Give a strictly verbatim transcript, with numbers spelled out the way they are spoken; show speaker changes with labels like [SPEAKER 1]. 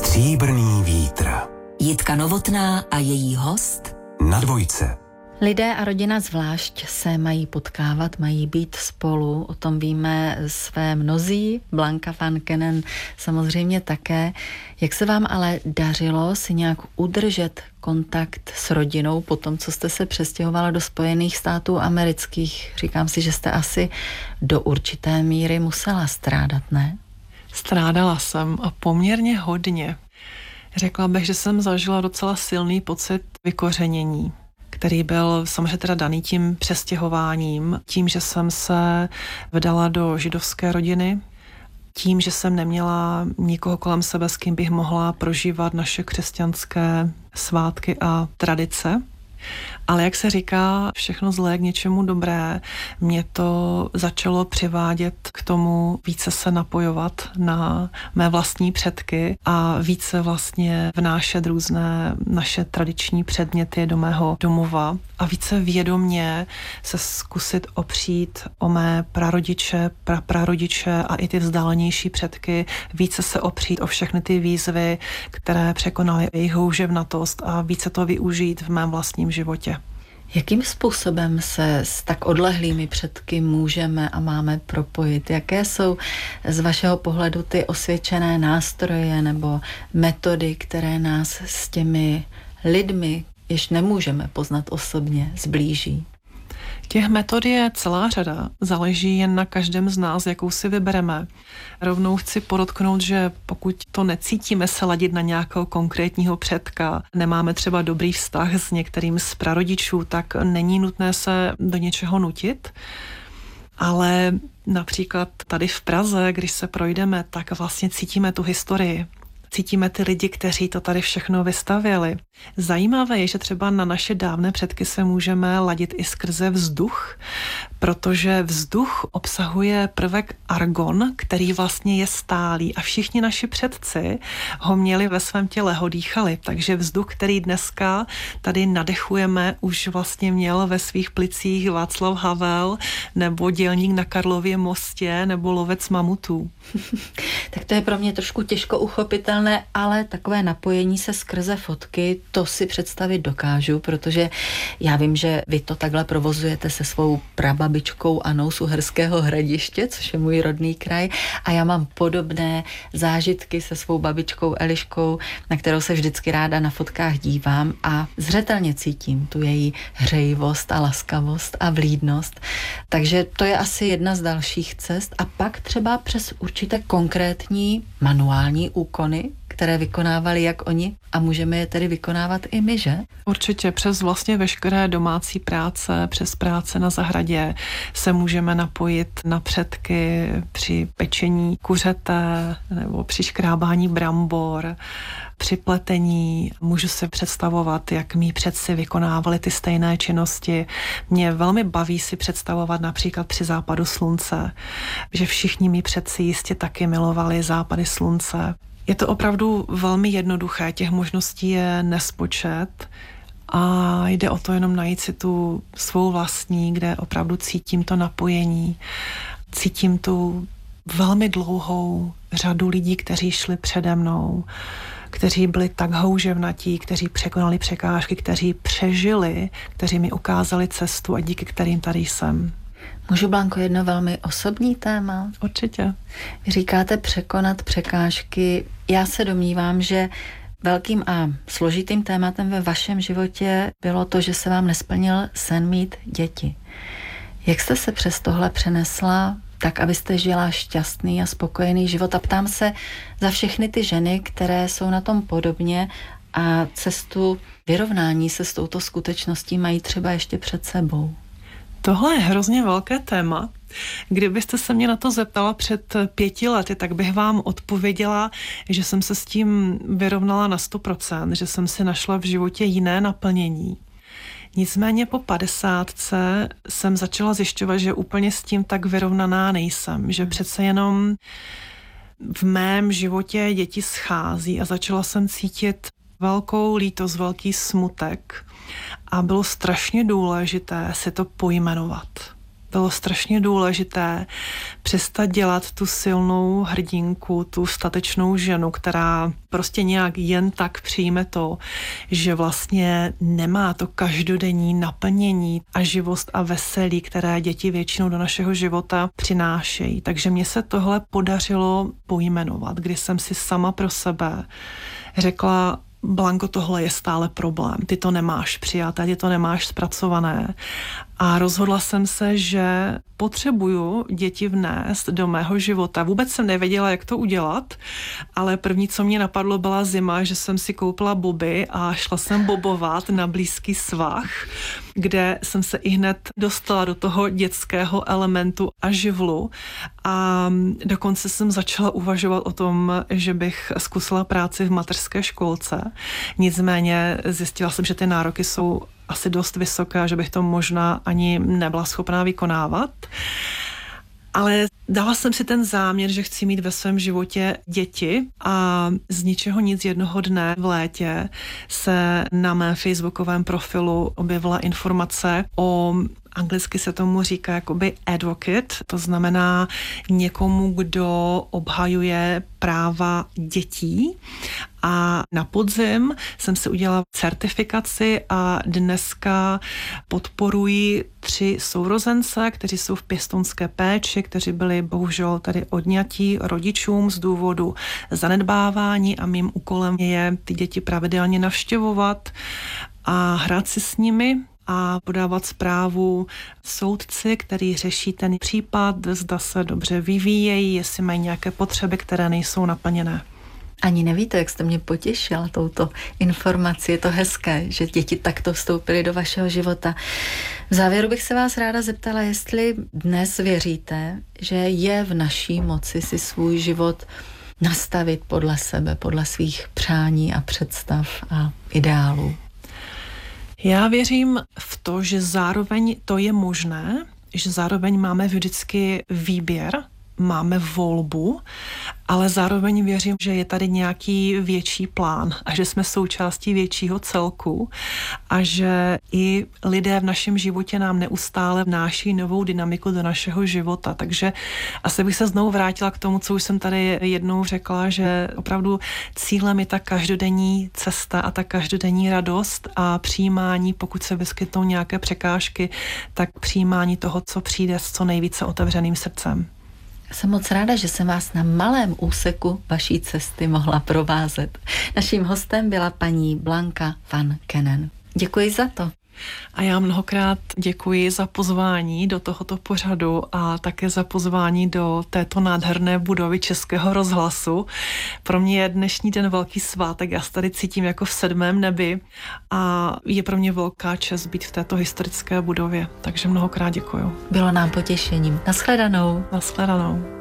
[SPEAKER 1] Stříbrný vítr.
[SPEAKER 2] Jitka Novotná a její host
[SPEAKER 1] Na dvojce.
[SPEAKER 3] Lidé a rodina zvlášť se mají potkávat, mají být spolu, o tom víme své mnozí, Blanka van Kenen samozřejmě také. Jak se vám ale dařilo si nějak udržet kontakt s rodinou po tom, co jste se přestěhovala do Spojených států amerických? Říkám si, že jste asi do určité míry musela strádat, ne?
[SPEAKER 4] Strádala jsem a poměrně hodně. Řekla bych, že jsem zažila docela silný pocit vykořenění, který byl samozřejmě teda daný tím přestěhováním, tím, že jsem se vdala do židovské rodiny, tím, že jsem neměla nikoho kolem sebe, s kým bych mohla prožívat naše křesťanské svátky a tradice. Ale jak se říká, všechno zlé k něčemu dobré, mě to začalo přivádět k tomu více se napojovat na mé vlastní předky a více vlastně vnášet různé naše tradiční předměty do mého domova a více vědomně se zkusit opřít o mé prarodiče, praprarodiče a i ty vzdálenější předky, více se opřít o všechny ty výzvy, které překonaly jejich houževnatost a více to využít v mém vlastním životě.
[SPEAKER 3] Jakým způsobem se s tak odlehlými předky můžeme a máme propojit? Jaké jsou z vašeho pohledu ty osvědčené nástroje nebo metody, které nás s těmi lidmi, jež nemůžeme poznat osobně, zblíží?
[SPEAKER 4] Těch metod je celá řada, záleží jen na každém z nás, jakou si vybereme. Rovnou chci podotknout, že pokud to necítíme se ladit na nějakého konkrétního předka, nemáme třeba dobrý vztah s některým z prarodičů, tak není nutné se do něčeho nutit. Ale například tady v Praze, když se projdeme, tak vlastně cítíme tu historii. Cítíme ty lidi, kteří to tady všechno vystavěli. Zajímavé je, že třeba na naše dávné předky se můžeme ladit i skrze vzduch, protože vzduch obsahuje prvek argon, který vlastně je stálý a všichni naši předci ho měli ve svém těle, ho dýchali. Takže vzduch, který dneska tady nadechujeme, už vlastně měl ve svých plicích Václav Havel nebo dělník na Karlově mostě nebo lovec mamutů.
[SPEAKER 3] Tak to je pro mě trošku těžko uchopitelné, ale takové napojení se skrze fotky, to si představit dokážu, protože já vím, že vy to takhle provozujete se svou prababičkou Anou z Uherského Hradiště, což je můj rodný kraj, a já mám podobné zážitky se svou babičkou Eliškou, na kterou se vždycky ráda na fotkách dívám a zřetelně cítím tu její hřejivost a laskavost a vlídnost. Takže to je asi jedna z dalších cest a pak třeba přes určité konkrétní manuální úkony, které vykonávali jak oni a můžeme je tedy vykonávat i my, že?
[SPEAKER 4] Určitě přes vlastně veškeré domácí práce, přes práce na zahradě se můžeme napojit na předky při pečení kuřete nebo při škrábání brambor, při pletení. Můžu si představovat, jak mý předci vykonávali ty stejné činnosti. Mě velmi baví si představovat například při západu slunce, že všichni mý předci jistě taky milovali západy slunce. Je to opravdu velmi jednoduché, těch možností je nespočet a jde o to jenom najít si tu svou vlastní, kde opravdu cítím to napojení, cítím tu velmi dlouhou řadu lidí, kteří šli přede mnou, kteří byli tak houževnatí, kteří překonali překážky, kteří přežili, kteří mi ukázali cestu a díky kterým tady jsem.
[SPEAKER 3] Můžu, Blanko, jedno velmi osobní téma?
[SPEAKER 4] Určitě.
[SPEAKER 3] Vy říkáte překonat překážky. Já se domnívám, že velkým a složitým tématem ve vašem životě bylo to, že se vám nesplnil sen mít děti. Jak jste se přes tohle přenesla tak, abyste žila šťastný a spokojený život? A ptám se za všechny ty ženy, které jsou na tom podobně a cestu vyrovnání se s touto skutečností mají třeba ještě před sebou.
[SPEAKER 4] Tohle je hrozně velké téma. Kdybyste se mě na to zeptala před pěti lety, tak bych vám odpověděla, že jsem se s tím vyrovnala na sto procent, že jsem si našla v životě jiné naplnění. Nicméně po padesátce jsem začala zjišťovat, že úplně s tím tak vyrovnaná nejsem, že přece jenom v mém životě děti schází a začala jsem cítit velkou lítost, velký smutek a bylo strašně důležité si to pojmenovat. bylo strašně důležité přestat dělat tu silnou hrdinku, tu statečnou ženu, která prostě nějak jen tak přijme to, že vlastně nemá to každodenní naplnění a živost a veselí, které děti většinou do našeho života přinášejí. Takže mně se tohle podařilo pojmenovat, kdy jsem si sama pro sebe řekla: Blanko, tohle je stále problém, ty to nemáš přijaté, ty to nemáš zpracované. A rozhodla jsem se, že potřebuju děti vnést do mého života. Vůbec jsem nevěděla, jak to udělat, ale první, co mě napadlo, byla zima, že jsem si koupila boby a šla jsem bobovat na blízký svah, kde jsem se i hned dostala do toho dětského elementu a živlu. A dokonce jsem začala uvažovat o tom, že bych zkusila práci v mateřské školce. Nicméně zjistila jsem, že ty nároky jsou asi dost vysoká, že bych to možná ani nebyla schopná vykonávat. Ale dala jsem si ten záměr, že chci mít ve svém životě děti a z ničeho nic jednoho dne v létě se na mém facebookovém profilu objevila informace o, anglicky se tomu říká jakoby advocate, to znamená někomu, kdo obhajuje práva dětí. A na podzim jsem si udělala certifikaci a dneska podporuji tři sourozence, kteří jsou v pěstounské péči, kteří byli bohužel tady odňatí rodičům z důvodu zanedbávání a mým úkolem je ty děti pravidelně navštěvovat a hrát si s nimi a podávat zprávu soudci, který řeší ten případ, zda se dobře vyvíjejí, jestli mají nějaké potřeby, které nejsou naplněné.
[SPEAKER 3] Ani nevíte, jak jste mě potěšila touto informací. Je to hezké, že děti takto vstoupily do vašeho života. V závěru bych se vás ráda zeptala, jestli dnes věříte, že je v naší moci si svůj život nastavit podle sebe, podle svých přání a představ a ideálů.
[SPEAKER 4] Já věřím v to, že zároveň to je možné, že zároveň máme vždycky výběr, máme volbu, ale zároveň věřím, že je tady nějaký větší plán a že jsme součástí většího celku a že i lidé v našem životě nám neustále vnáší novou dynamiku do našeho života. Takže asi bych se znovu vrátila k tomu, co už jsem tady jednou řekla, že opravdu cílem je ta každodenní cesta a ta každodenní radost a přijímání, pokud se vyskytnou nějaké překážky, tak přijímání toho, co přijde s co nejvíce otevřeným srdcem.
[SPEAKER 3] Jsem moc ráda, že jsem vás na malém úseku vaší cesty mohla provázet. Naším hostem byla paní Blanka van Kenen. Děkuji za to.
[SPEAKER 4] A já mnohokrát děkuji za pozvání do tohoto pořadu a také za pozvání do této nádherné budovy Českého rozhlasu. Pro mě je dnešní den velký svátek, já se tady cítím jako v sedmém nebi a je pro mě velká čest být v této historické budově. Takže mnohokrát děkuji.
[SPEAKER 3] Bylo nám potěšením. Nashledanou.
[SPEAKER 4] Nashledanou.